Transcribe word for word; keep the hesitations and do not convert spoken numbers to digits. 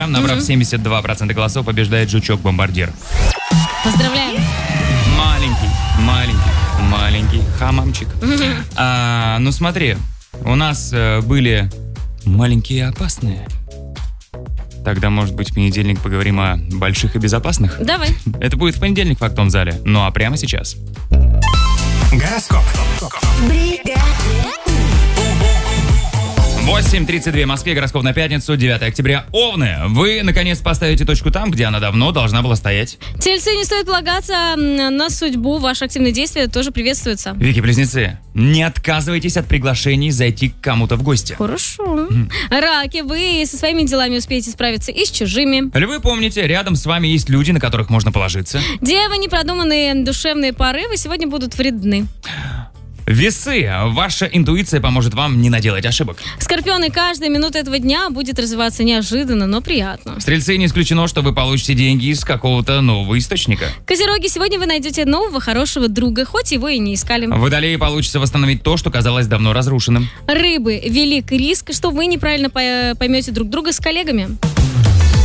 Набрав mm-hmm. семьдесят два процента голосов, побеждает жучок-бомбардир. Поздравляем. Маленький, маленький, маленький хамамчик. Mm-hmm. А, ну смотри, у нас э, были маленькие и опасные. Тогда, может быть, в понедельник поговорим о больших и безопасных? Давай. Это будет в понедельник в актовом зале. Ну а прямо сейчас. Гороскоп. восемь тридцать два в Москве, гороскоп на пятницу, девятое октября. Овны, вы, наконец, поставите точку там, где она давно должна была стоять. Тельцы, не стоит полагаться на судьбу, ваши активные действия тоже приветствуются. Вики-близнецы, не отказывайтесь от приглашений зайти к кому-то в гости. Хорошо. Mm. Раки, вы со своими делами успеете справиться и с чужими. Львы, помните, рядом с вами есть люди, на которых можно положиться. Девы, непродуманные душевные порывы сегодня будут вредны. Весы, ваша интуиция поможет вам не наделать ошибок. Скорпионы, каждая минута этого дня будет развиваться неожиданно, но приятно. Стрельцы, не исключено, что вы получите деньги из какого-то нового источника. Козероги, сегодня вы найдете нового хорошего друга, хоть его и не искали. Водолеи, получится восстановить то, что казалось давно разрушенным. Рыбы, велик риск, что вы неправильно поймете друг друга с коллегами.